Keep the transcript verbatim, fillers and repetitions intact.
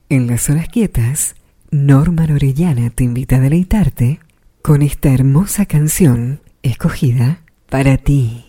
En las horas quietas, Norman Orellana te invita a deleitarte con esta hermosa canción escogida para ti.